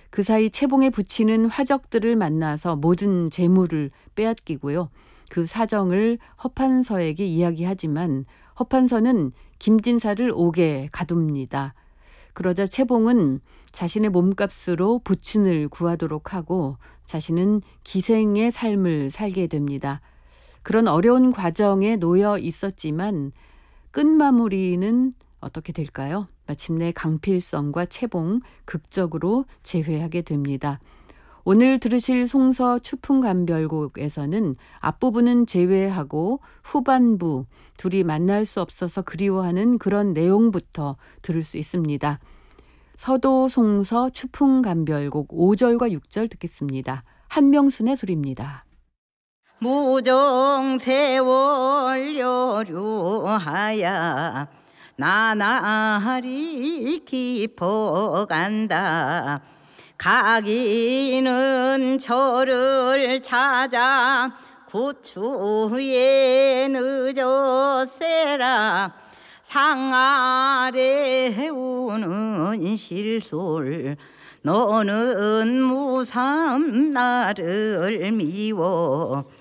그 사이 채봉에 붙이는 화적들을 만나서 모든 재물을 빼앗기고요. 그 사정을 허판서에게 이야기하지만 허판서는 김진사를 옥에 가둡니다. 그러자 채봉은 자신의 몸값으로 부친을 구하도록 하고 자신은 기생의 삶을 살게 됩니다. 그런 어려운 과정에 놓여 있었지만 끝마무리는 어떻게 될까요? 마침내 강필성과 채봉 극적으로 재회하게 됩니다. 오늘 들으실 송서 추풍감별곡에서는 앞부분은 재회하고 후반부 둘이 만날 수 없어서 그리워하는 그런 내용부터 들을 수 있습니다. 서도 송서 추풍감별곡 5절과 6절 듣겠습니다. 한명순의 소리입니다. 무정 세월 여류하야 나날이 깊어간다. 가기는 저를 찾아 구추에 늦었세라. 상 아래 우는 실솔 너는 무삼 나를 미워.